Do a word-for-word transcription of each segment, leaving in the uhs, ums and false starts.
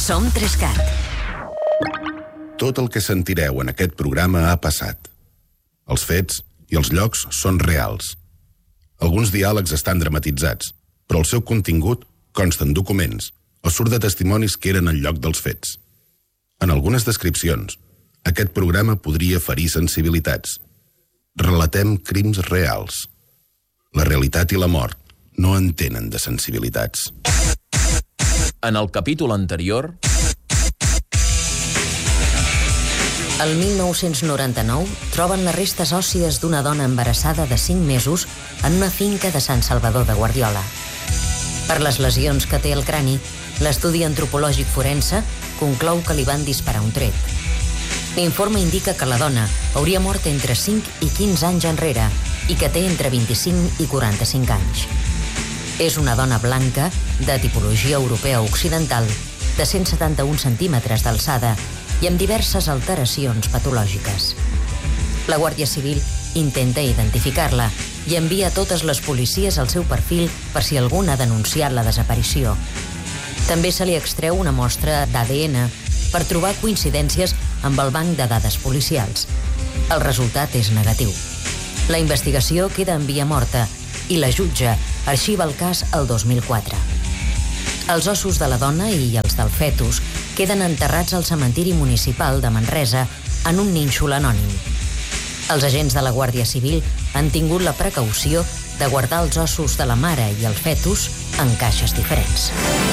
Som Trescat. Tot el que sentireu en aquest programa ha passat. Els fets i els llocs són reals. Alguns diàlegs estan dramatitzats, però el seu contingut consta en documents o surt de testimonis que eren al lloc dels fets. En algunes descripcions, aquest programa podria ferir sensibilitats. Relatem crims reals. La realitat i la mort no entenen de sensibilitats. En el capítol anterior... El mil nou-cents noranta-nou troben les restes òssies d'una dona embarassada de cinc mesos en una finca de Sant Salvador de Guardiola. Per les lesions que té al crani, l'estudi antropològic forense conclou que li van disparar un tret. L'informe indica que la dona hauria mort entre cinc i quinze anys enrere i que té entre vint-i-cinc i quaranta-cinc anys. És una dona blanca, de tipologia europea occidental, de cent setanta-un centímetres d'alçada i amb diverses alteracions patològiques. La Guàrdia Civil intenta identificar-la i envia totes les policies al seu perfil per si algú ha denunciat la desaparició. També se li extreu una mostra d'A D N per trobar coincidències amb el banc de dades policials. El resultat és negatiu. La investigació queda en via morta i la jutge arxiva el cas el dos mil quatre. Els ossos de la dona i els del fetus queden enterrats al cementiri municipal de Manresa en un nínxol anònim. Els agents de la Guàrdia Civil han tingut la precaució de guardar els ossos de la mare i el fetus en caixes diferents.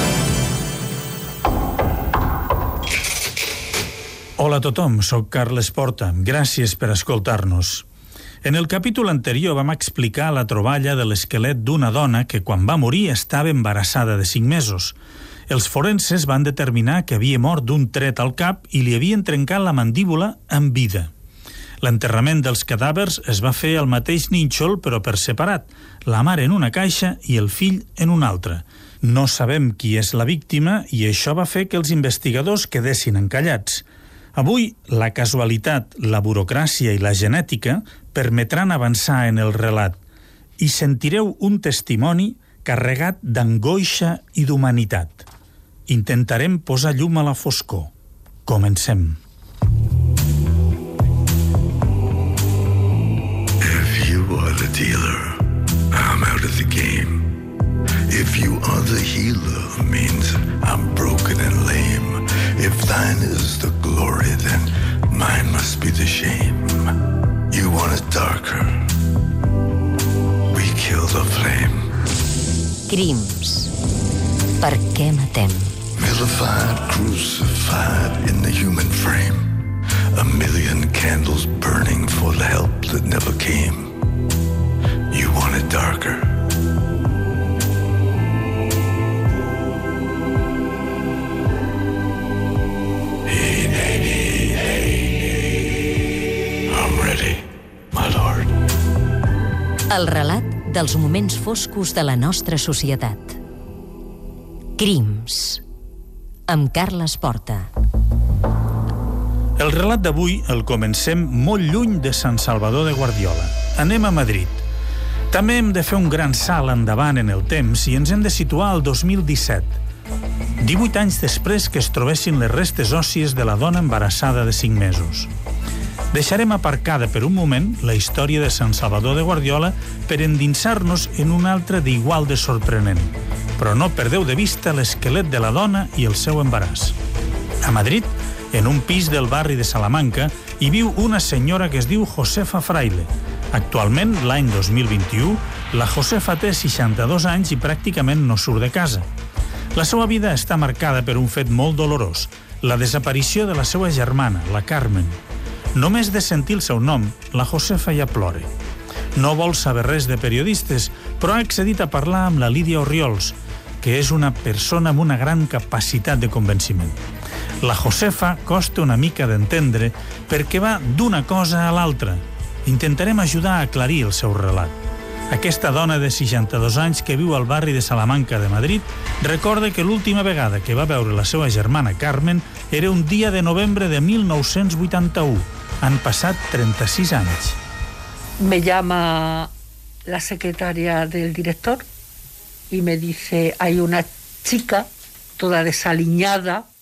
Hola a tothom, soc Carles Porta. Gràcies per escoltar-nos. En el capítol anterior vam explicar la troballa de l'esquelet d'una dona que quan va morir estava embarassada de cinc mesos. Els forenses van determinar que havia mort d'un tret al cap i li havien trencat la mandíbula en vida. L'enterrament dels cadàvers es va fer al mateix nínxol però per separat, la mare en una caixa i el fill en una altra. No sabem qui és la víctima i això va fer que els investigadors quedessin encallats. Avui, la casualitat, la burocràcia i la genètica permetran avançar en el relat i sentireu un testimoni carregat d'angoixa i d'humanitat. Intentarem posar llum a la foscor. Comencem. If you are the dealer, I'm out of the game. If you are the healer, means I'm broken and lame. If thine is the glory, then mine must be the shame. You want it darker, we kill the flame. Crims. Per què matem? Vilified, crucified in the human frame. A million candles burning for the help that never came. You want it darker. El relat dels moments foscos de la nostra societat. Crims. Amb Carles Porta. El relat d'avui el comencem molt lluny de Sant Salvador de Guardiola. Anem a Madrid. També hem de fer un gran salt endavant en el temps i ens hem de situar al dos mil disset. divuit anys després que es trobessin les restes òssies de la dona embarassada de cinc mesos. Deixarem aparcada per un moment la història de Sant Salvador de Guardiola per endinsar-nos en una altra d'igual de sorprenent. Però no perdeu de vista l'esquelet de la dona i el seu embaràs. A Madrid, en un pis del barri de Salamanca, hi viu una senyora que es diu Josefa Fraile. Actualment, l'any dos mil vint-i-u, la Josefa té seixanta-dos anys i pràcticament no surt de casa. La seva vida està marcada per un fet molt dolorós, la desaparició de la seva germana, la Carmen. Només de sentir el seu nom, la Josefa ja plora. No vol saber res de periodistes, però ha accedit a parlar amb la Lídia Orriols, que és una persona amb una gran capacitat de convenciment. La Josefa costa una mica d'entendre perquè va d'una cosa a l'altra. Intentarem ajudar a aclarir el seu relat. Aquesta dona de seixanta-dos anys que viu al barri de Salamanca de Madrid recorda que l'última vegada que va veure la seva germana Carmen era un dia de novembre de mil nou-cents vuitanta-u. Han pasat treinta-sis anys. Me llama la secretaria del director y me dice, hay una chica toda desaliñada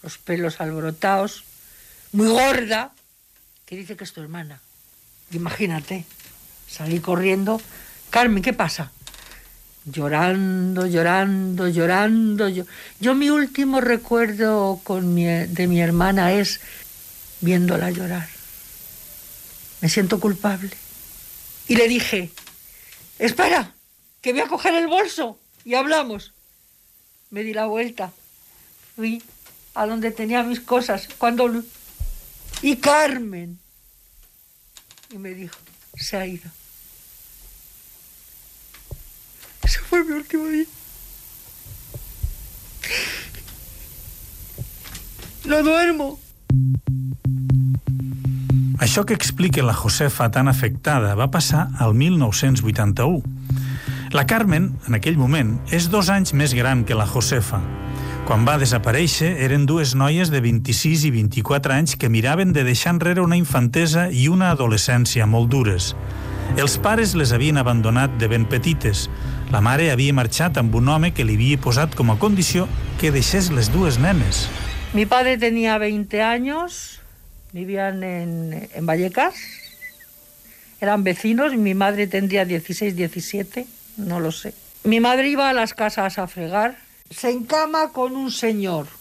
los pelos alborotados, muy gorda, que dice que es tu hermana. Imagínate, salí corriendo. Carmen, ¿qué pasa? Llorando, llorando, llorando. Yo, yo mi último recuerdo con mi, de mi hermana es viéndola llorar. Me siento culpable. Y le dije, espera, que voy a coger el bolso y hablamos. Me di la vuelta. Fui a donde tenía mis cosas. Cuando... Y Carmen. Y me dijo, se ha ido. Ese fue mi último día. No duermo. Això que explica la Josefa tan afectada va passar al mil nou-cents vuitanta-u. La Carmen, en aquell moment, és dos anys més gran que la Josefa. Quan va desaparèixer, eren dues noies de vint-i-sis i vint-i-quatre anys que miraven de deixar enrere una infantesa i una adolescència molt dures. Els pares les havien abandonat de ben petites. La mare havia marxat amb un home que li havia posat com a condició que deixés les dues nenes. Mi padre tenía veinte años, vivían en, en Vallecas, eran vecinos, y mi madre tendría dieciséis, diecisiete, no lo sé. Mi madre iba a las casas a fregar, se encama con un señor